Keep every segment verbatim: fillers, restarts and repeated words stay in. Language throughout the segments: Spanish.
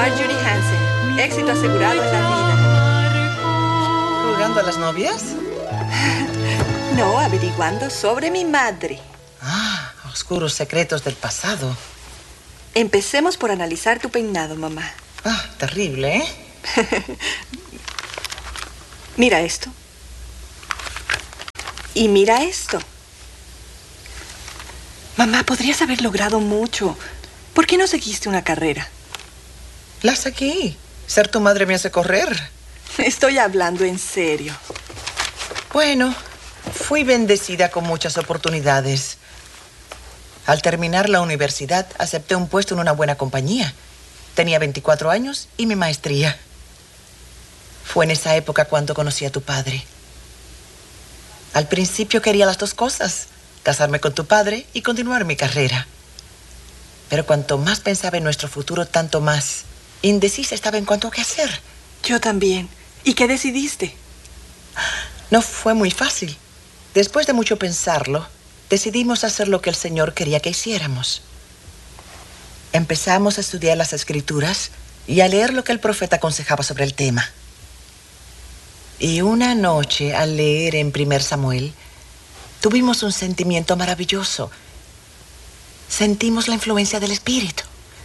Marjorie Hansen. Éxito asegurado en la vida. ¿Jugando a las novias? No, averiguando sobre mi madre. Ah, oscuros secretos del pasado. Empecemos por analizar tu peinado, mamá. Ah, terrible, ¿eh? Mira esto. Y mira esto. Mamá, podrías haber logrado mucho. ¿Por qué no seguiste una carrera? La seguí. Ser tu madre me hace correr. Estoy hablando en serio. Bueno, fui bendecida con muchas oportunidades. Al terminar la universidad, acepté un puesto en una buena compañía. Tenía veinticuatro años y mi maestría. Fue en esa época cuando conocí a tu padre. Al principio quería las dos cosas, casarme con tu padre y continuar mi carrera. Pero cuanto más pensaba en nuestro futuro, tanto más indecisa estaba en cuanto a qué hacer. Yo también. ¿Y qué decidiste? No fue muy fácil. Después de mucho pensarlo, decidimos hacer lo que el Señor quería que hiciéramos. Empezamos a estudiar las Escrituras y a leer lo que el profeta aconsejaba sobre el tema. Y una noche, al leer en Primer Samuel, tuvimos un sentimiento maravilloso. Sentimos la influencia del Espíritu.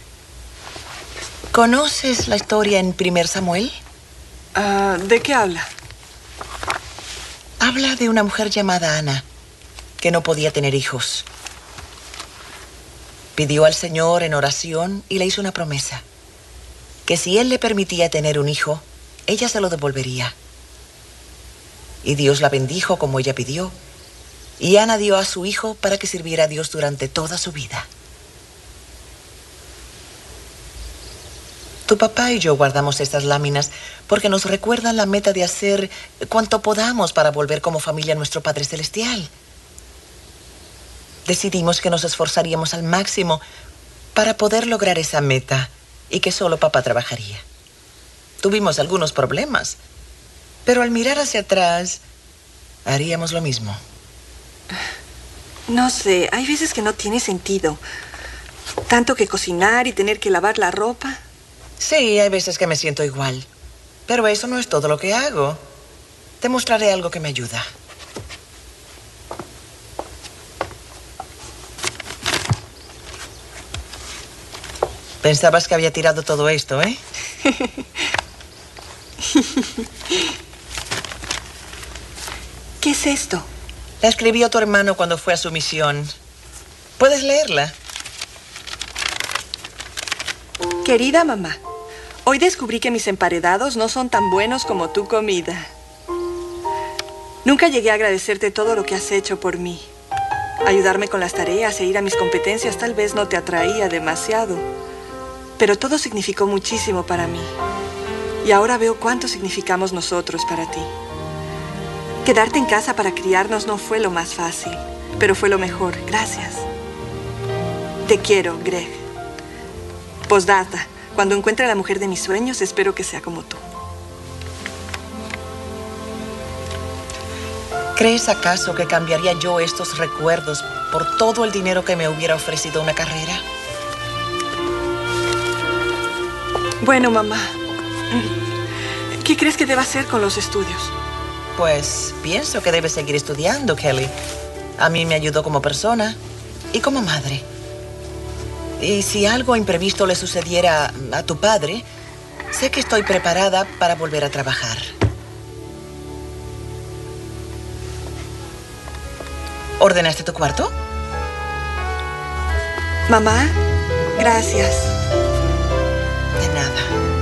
¿Conoces la historia en Primer Samuel? Uh, ¿De qué habla? Habla de una mujer llamada Ana, que no podía tener hijos. Pidió al Señor en oración y le hizo una promesa, que si Él le permitía tener un hijo, ella se lo devolvería. Y Dios la bendijo como ella pidió, y Ana dio a su hijo para que sirviera a Dios durante toda su vida. Tu papá y yo guardamos estas láminas porque nos recuerdan la meta de hacer cuanto podamos para volver como familia a nuestro Padre Celestial. Decidimos que nos esforzaríamos al máximo para poder lograr esa meta y que solo papá trabajaría. Tuvimos algunos problemas, pero al mirar hacia atrás, haríamos lo mismo. No sé, hay veces que no tiene sentido. Tanto que cocinar y tener que lavar la ropa. Sí, hay veces que me siento igual. Pero eso no es todo lo que hago. Te mostraré algo que me ayuda. Pensabas que había tirado todo esto, ¿eh? ¿Qué es esto? La escribió tu hermano cuando fue a su misión. ¿Puedes leerla? Querida mamá, hoy descubrí que mis emparedados no son tan buenos como tu comida. Nunca llegué a agradecerte todo lo que has hecho por mí. Ayudarme con las tareas e ir a mis competencias tal vez no te atraía demasiado, pero todo significó muchísimo para mí. Y ahora veo cuánto significamos nosotros para ti. Quedarte en casa para criarnos no fue lo más fácil, pero fue lo mejor. Gracias. Te quiero, Greg. Postdata. Cuando encuentre a la mujer de mis sueños, espero que sea como tú. ¿Crees acaso que cambiaría yo estos recuerdos por todo el dinero que me hubiera ofrecido una carrera? Bueno, mamá, ¿qué crees que deba hacer con los estudios? Pues pienso que debes seguir estudiando, Kelly. A mí me ayudó como persona y como madre. Y si algo imprevisto le sucediera a tu padre, sé que estoy preparada para volver a trabajar. ¿Ordenaste tu cuarto? Mamá, gracias. De nada.